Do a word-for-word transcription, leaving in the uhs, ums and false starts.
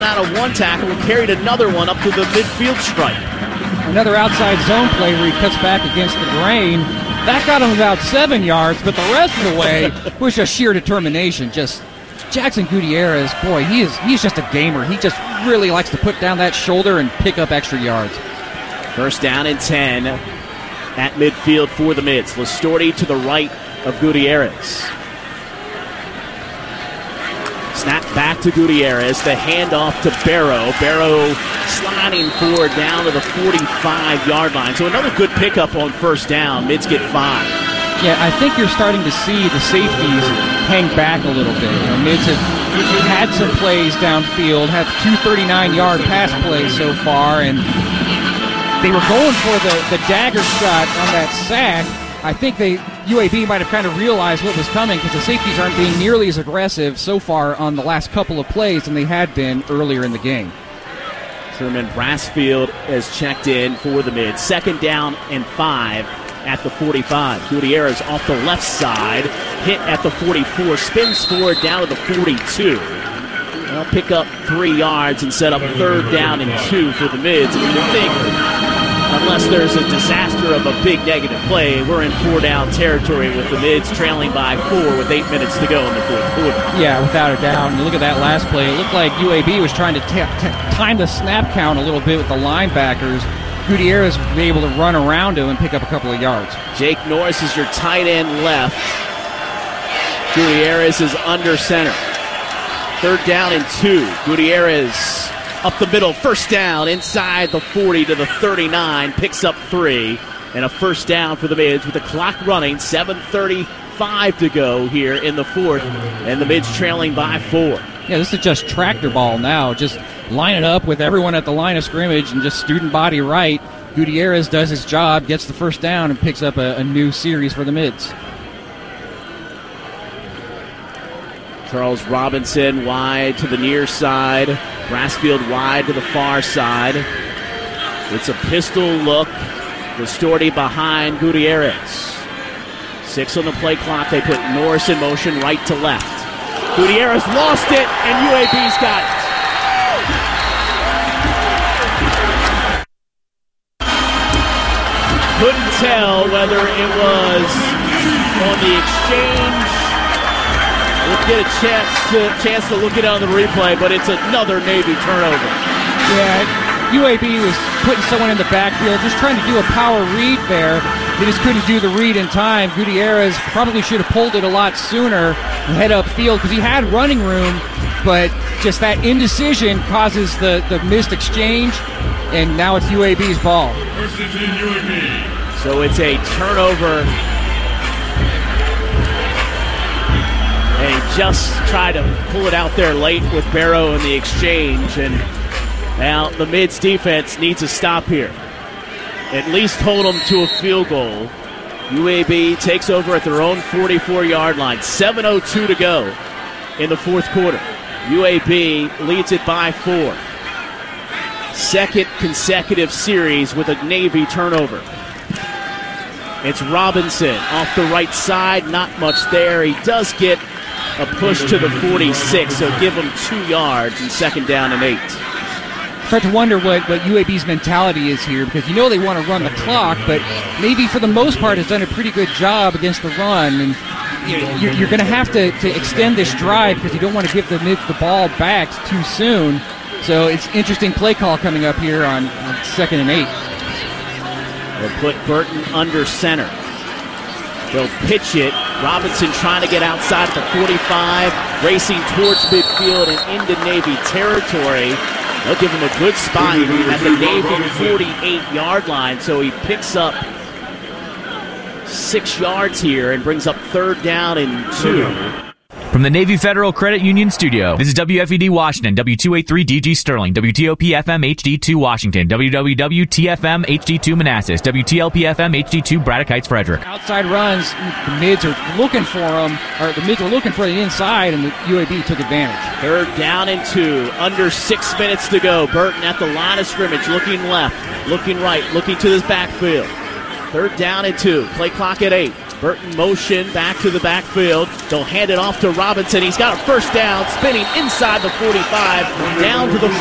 out of one tackle and carried another one up to the midfield stripe. Another outside zone play where he cuts back against the grain. That got him about seven yards, but the rest of the way was just sheer determination. Just Jackson Gutierrez, boy, he is he's just a gamer. He just really likes to put down that shoulder and pick up extra yards. First down and ten at midfield for the Mids. Lastorti to the right of Gutierrez. Snap back to Gutierrez. The handoff to Barrow. Barrow sliding forward down to the forty-five-yard line. So another good pickup on first down. Mids get five. Yeah, I think you're starting to see the safeties hang back a little bit. You know, Mids have had some plays downfield, have two thirty-nine-yard pass plays so far, and they were going for the, the dagger shot on that sack. I think they U A B might have kind of realized what was coming because the safeties aren't being nearly as aggressive so far on the last couple of plays than they had been earlier in the game. Truman Brassfield has checked in for the Mids. Second down and five at the forty-five. Gutierrez off the left side, hit at the forty-four, spins forward down to the forty-two. They'll pick up three yards and set up third down and two for the Mids. And you think, unless there's a disaster of a big negative play, we're in four-down territory with the Mids trailing by four with eight minutes to go in the fourth quarter. Yeah, without a doubt. And look at that last play. It looked like U A B was trying to t- t- time the snap count a little bit with the linebackers. Gutierrez was able to run around him and pick up a couple of yards. Jake Norris is your tight end left. Gutierrez is under center. Third down and two. Gutierrez up the middle, first down inside the forty to the thirty-nine, picks up three, and a first down for the Mids with the clock running, seven thirty-five to go here in the fourth, and the Mids trailing by four. Yeah, this is just tractor ball now. Just line it up with everyone at the line of scrimmage and just student body right. Gutierrez does his job, gets the first down, and picks up a, a new series for the Mids. Charles Robinson wide to the near side. Brassfield wide to the far side. It's a pistol look. Lastorti behind Gutierrez. Six on the play clock. They put Norris in motion right to left. Gutierrez lost it, and U A B's got it. Couldn't tell whether it was on the exchange. We'll get a chance to, chance to look it on the replay, but it's another Navy turnover. Yeah, U A B was putting someone in the backfield, just trying to do a power read there. They just couldn't do the read in time. Gutierrez probably should have pulled it a lot sooner and head upfield because he had running room, but just that indecision causes the, the missed exchange, and now it's U A B's ball. So it's a turnover. And he just tried to pull it out there late with Barrow in the exchange. And now the Mids defense needs a stop here. At least hold them to a field goal. U A B takes over at their own forty-four-yard line. seven oh two to go in the fourth quarter. U A B leads it by four. Second consecutive series with a Navy turnover. It's Robinson off the right side. Not much there. He does get a push to the forty-six, so give him two yards and second down and eight. Start to wonder what, what U A B's mentality is here, because you know they want to run the clock, but Navy for the most part has done a pretty good job against the run, and you're, you're going to have to to extend this drive because you don't want to give the Mids the ball back too soon. So it's interesting play call coming up here on, on second and eight. They'll put Burton under center. They'll pitch it. Robinson trying to get outside at the forty-five, racing towards midfield and into Navy territory. They'll give him a good spot at the Navy forty-eight-yard line, so he picks up six yards here and brings up third down and two. From the Navy Federal Credit Union Studio, this is W F E D Washington, W two eighty-three D G Sterling, W T O P F M H D two Washington, W W W T F M H D two Manassas, W T L P F M H D two Braddock Heights Frederick. Outside runs, the Mids are looking for them, or the Mids are looking for the inside, and the U A B took advantage. Third down and two, under six minutes to go. Burton at the line of scrimmage, looking left, looking right, looking to his backfield. Third down and two, play clock at eight. Burton motion back to the backfield. They'll hand it off to Robinson. He's got a first down, spinning inside the forty-five, down to the